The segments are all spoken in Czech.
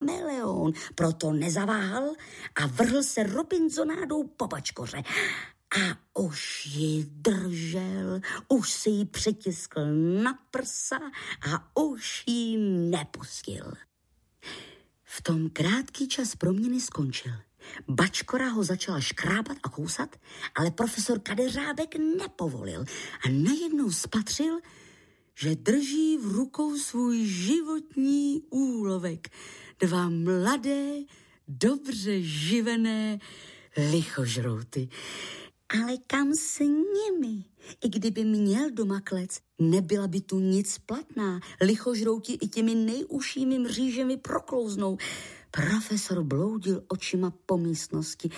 chameleon, proto nezaváhal a vrhl se Robinsonádou po bačkoře. A už ji držel, už si ji přitiskl na prsa a už ji nepustil. V tom krátký čas proměny skončil. Bačkora ho začala škrábat a kousat, ale profesor Kadeřábek nepovolil a najednou spatřil, že drží v rukou svůj životní úlovek. 2 mladé, dobře živené lichožrouty. Ale kam s nimi? I kdyby měl doma klec, nebyla by tu nic platná. Lichožrouti i těmi nejužšími mřížemi proklouznou. Profesor bloudil očima po místnosti.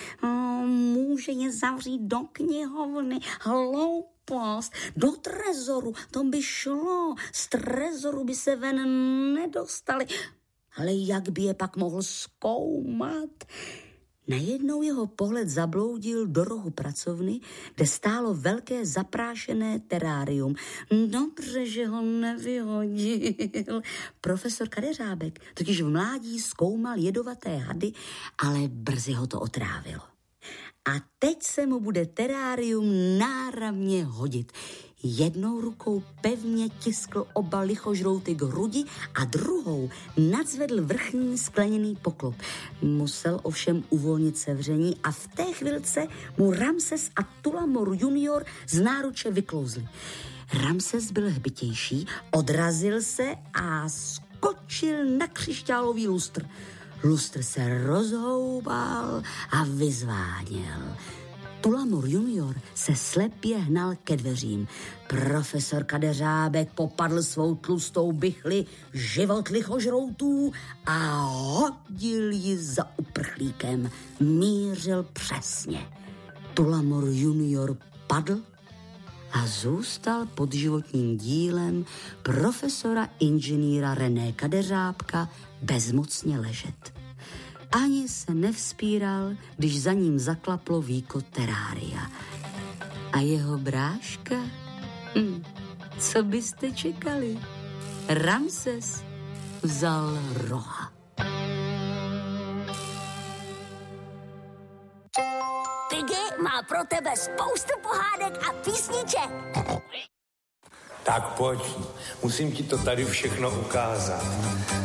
Může je zavřít do knihovny. Hloupost. Do trezoru. To by šlo. Z trezoru by se ven nedostali. Ale jak by je pak mohl zkoumat? Najednou jeho pohled zabloudil do rohu pracovny, kde stálo velké zaprášené terárium. Dobře, že ho nevyhodil. Profesor Kadeřábek totiž v mládí zkoumal jedovaté hady, ale brzy ho to otrávilo. A teď se mu bude terárium náramně hodit. Jednou rukou pevně tiskl oba lichožrouty k hrudi a druhou nadzvedl vrchní skleněný poklop. Musel ovšem uvolnit sevření a v té chvilce mu Ramses a Tullamore junior z náruče vyklouzli. Ramses byl hbitější, odrazil se a skočil na křišťálový lustr. Lustr se rozhoubal a vyzváněl. Tullamore junior se slepě hnal ke dveřím. Profesor Kadeřábek popadl svou tlustou bychli život lichožroutů a hodil ji za uprchlíkem. Mířil přesně. Tullamore junior padl a zůstal pod životním dílem profesora inženýra René Kadeřábka bezmocně ležet. Ani se nevzpíral, když za ním zaklaplo víko terária. A jeho bráška? Co byste čekali? Ramses vzal roha. Piggy má pro tebe spoustu pohádek a písniček. Tak pojď, musím ti to tady všechno ukázat.